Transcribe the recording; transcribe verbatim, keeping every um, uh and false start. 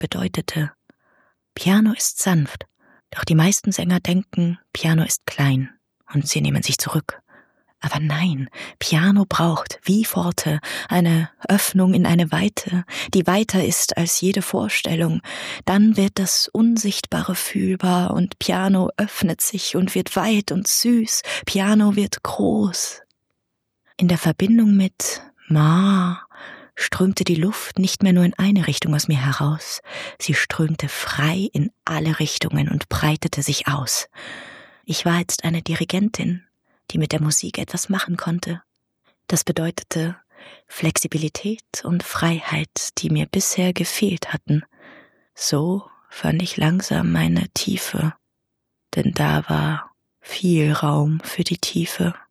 bedeutete. Piano ist sanft, doch die meisten Sänger denken, Piano ist klein und sie nehmen sich zurück. Aber nein, Piano braucht, wie Forte, eine Öffnung in eine Weite, die weiter ist als jede Vorstellung. Dann wird das Unsichtbare fühlbar und Piano öffnet sich und wird weit und süß. Piano wird groß. In der Verbindung mit Ma strömte die Luft nicht mehr nur in eine Richtung aus mir heraus. Sie strömte frei in alle Richtungen und breitete sich aus. Ich war jetzt eine Dirigentin, die mit der Musik etwas machen konnte. Das bedeutete Flexibilität und Freiheit, die mir bisher gefehlt hatten. So fand ich langsam meine Tiefe, denn da war viel Raum für die Tiefe.